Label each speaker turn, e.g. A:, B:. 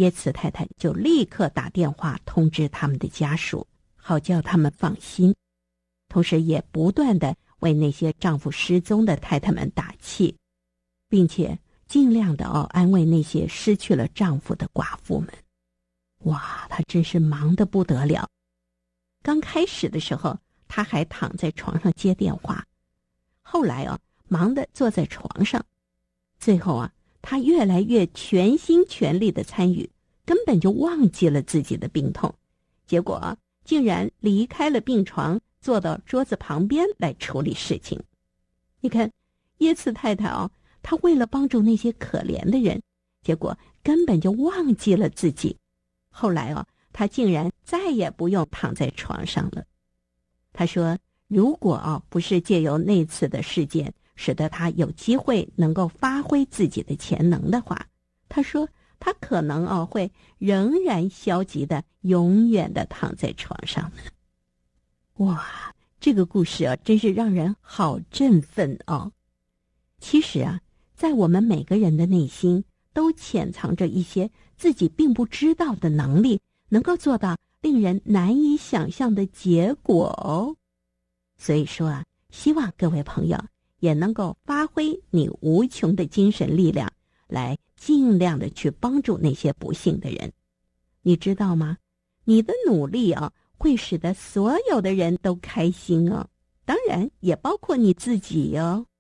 A: 耶茨太太就立刻打电话通知他们的家属，好叫他们放心，同时也不断的为那些丈夫失踪的太太们打气，并且尽量的安慰那些失去了丈夫的寡妇们。哇，她真是忙得不得了。刚开始的时候，她还躺在床上接电话，后来忙得坐在床上，最后她越来越全心全力的参与，根本就忘记了自己的病痛，结果竟然离开了病床，坐到桌子旁边来处理事情。你看，耶茨太太她为了帮助那些可怜的人，结果根本就忘记了自己。后来她竟然再也不用躺在床上了。她说，如果不是借由那次的事件，使得她有机会能够发挥自己的潜能的话，她说她可能会仍然消极的永远的躺在床上呢。哇，这个故事真是让人好振奋哦。其实在我们每个人的内心都潜藏着一些自己并不知道的能力，能够做到令人难以想象的结果哦。所以说希望各位朋友也能够发挥你无穷的精神力量，来尽量的去帮助那些不幸的人。你知道吗？你的努力会使得所有的人都开心哦，当然也包括你自己哦。